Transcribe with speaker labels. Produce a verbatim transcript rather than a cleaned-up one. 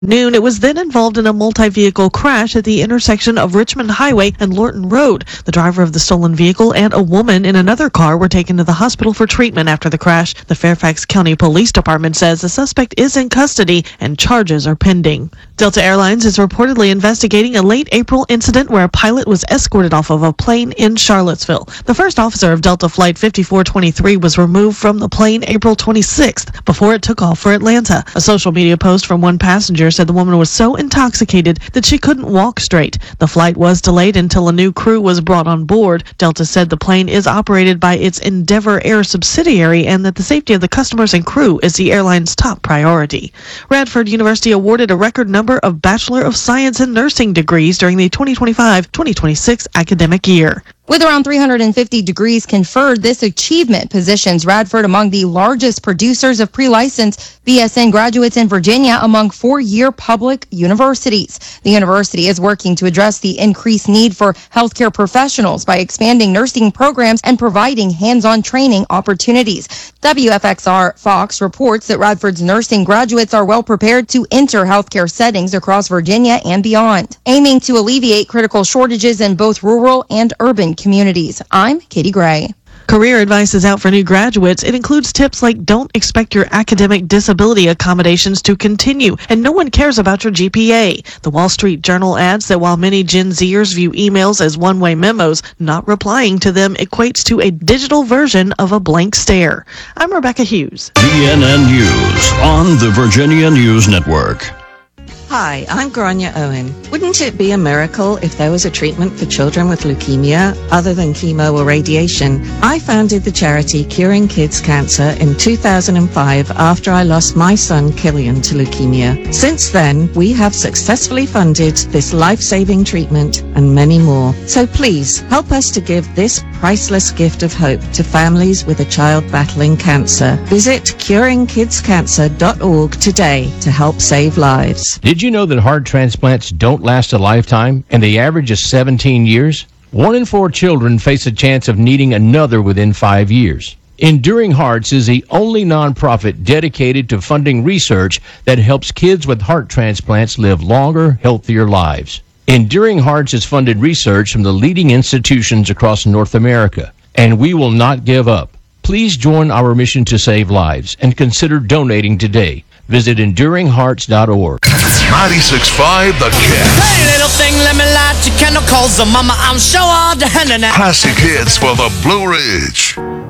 Speaker 1: Noon, it was then involved in a multi-vehicle crash at the intersection of Richmond Highway and Lorton Road. The driver of the stolen vehicle and a woman in another car were taken to the hospital for treatment after the crash. The Fairfax County Police Department says the suspect is in custody and charges are pending. Delta Airlines is reportedly investigating a late April incident where a pilot was escorted off of a plane in Charlottesville. The first officer of Delta Flight fifty-four twenty-three was removed from the plane April twenty-sixth before it took off for Atlanta. A social media post from one passenger said the woman was so intoxicated that she couldn't walk straight. The flight was delayed until a new crew was brought on board. Delta said the plane is operated by its Endeavor Air subsidiary and that the safety of the customers and crew is the airline's top priority. Radford University awarded a record number of Bachelor of Science in Nursing degrees during the twenty twenty-five twenty twenty-six academic year.
Speaker 2: With around three hundred fifty degrees conferred, this achievement positions Radford among the largest producers of pre-licensed B S N graduates in Virginia among four-year public universities. The university is working to address the increased need for healthcare professionals by expanding nursing programs and providing hands-on training opportunities. W F X R Fox reports that Radford's nursing graduates are well prepared to enter healthcare settings across Virginia and beyond, aiming to alleviate critical shortages in both rural and urban communities. I'm Katie Gray.
Speaker 1: Career advice is out for new graduates. It includes tips like don't expect your academic disability accommodations to continue, and no one cares about your G P A. The Wall Street Journal adds that while many Gen Zers view emails as one-way memos, not replying to them equates to a digital version of a blank stare. I'm Rebecca Hughes.
Speaker 3: V N N News on the Virginia News Network.
Speaker 4: Hi, I'm Grania Owen. Wouldn't it be a miracle if there was a treatment for children with leukemia other than chemo or radiation? I founded the charity Curing Kids Cancer in two thousand five after I lost my son Killian to leukemia. Since then, we have successfully funded this life-saving treatment and many more. So please, help us to give this priceless gift of hope to families with a child battling cancer. Visit curing kids cancer dot org today to help save lives.
Speaker 5: Did you know that heart transplants don't last a lifetime and the average is seventeen years? One in four children face a chance of needing another within five years. Enduring Hearts is the only nonprofit dedicated to funding research that helps kids with heart transplants live longer, healthier lives. Enduring Hearts has funded research from the leading institutions across North America, and we will not give up. Please join our mission to save lives and consider donating today. Visit enduring hearts dot org.
Speaker 6: ninety-six point five The Cat.
Speaker 7: Hey, little thing, let me light your candle, cause the mama, I'm sure all the henna now.
Speaker 6: Classic hits for the Blue Ridge.